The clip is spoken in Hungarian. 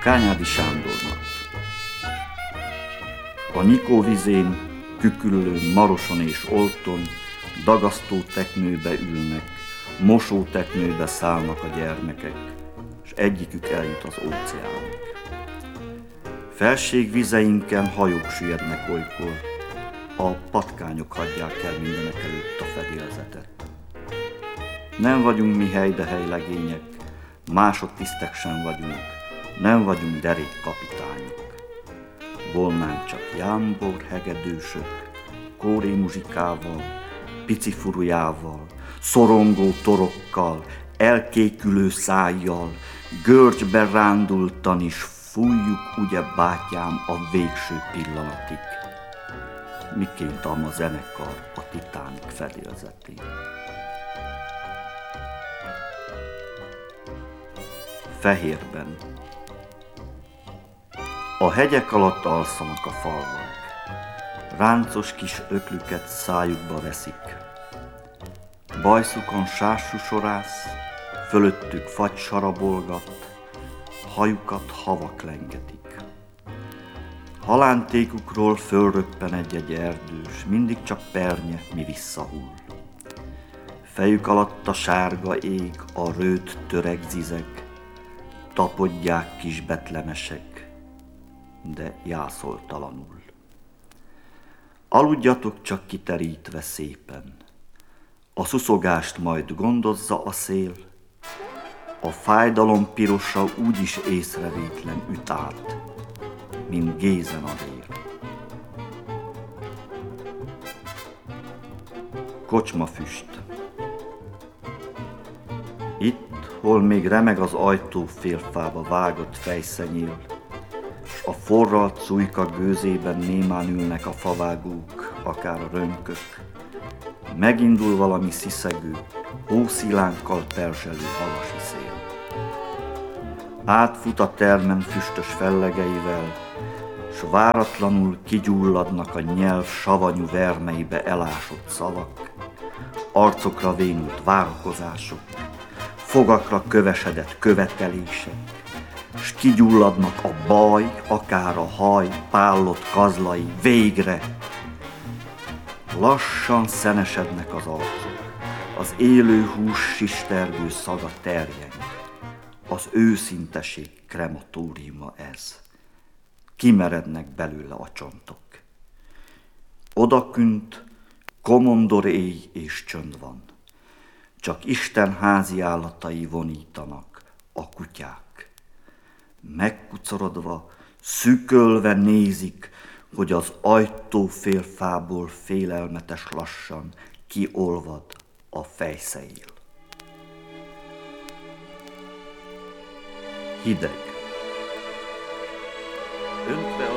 Kányádi Sándornak. A Nyikóvizén, Küküllőn, Maroson és Olton dagasztó teknőbe ülnek, mosóteknőbe szállnak a gyermekek, és egyikük eljut az óceánig. Felségvizeinken hajók süllyednek olykor, a patkányok hagyják el mindenek előtt a fedélzetet. Nem vagyunk mi hely legények, másodtisztek sem vagyunk, nem vagyunk derékkapitányok. Volnánk csak jámbor hegedűsök, kóré muzsikával, pici furujával, szorongó torokkal, elkékülő szájjal, görcsbe rándultan is fújjuk, ugye bátyám, a végső pillanatig. Miként ám a zenekar a Titanic fedélzetén. Fehérben. A hegyek alatt alszanak a falvak, ráncos kis öklüket szájukba veszik. Bajszukon sássusorász, fölöttük fagy sarabolgat, hajukat havak lengetik. Halántékukról fölröppen egy-egy erdős, mindig csak pernye, mi visszahull. Fejük alatt a sárga ég, a rőt töreg zizeg, tapodják kis betlemesek, de jászoltalanul. Aludjatok csak kiterítve szépen, a szuszogást majd gondozza a szél, a fájdalom pirosa úgyis észrevétlen üt át, mint gézen a vér. Kocsmafüst. Itt, hol még remeg az ajtó félfába vágott fejszenyél, s a forralt cujka gőzében némán ülnek a favágók, akár a rönkök, megindul valami sziszegő, hószilánkkal perzselő havasi szél. Átfut a termen füstös fellegeivel, s váratlanul kigyulladnak a nyelv savanyú vermeibe elásott szavak, arcokra vénult várakozások, fogakra kövesedett követelések, s kigyulladnak a baj, akár a haj, pállott kazlai, végre. Lassan szenesednek az arcok, az élő hús sistergő szaga terjeng. Az őszinteség krematóriuma ez. Kimerednek belőle a csontok. Odakünt komondor éj és csönd van. Csak Isten házi állatai vonítanak, a kutyák. Megkucorodva, szűkölve nézik, hogy az ajtófélfából félelmetes lassan kiolvad a fejszeél. Hideg. Öntve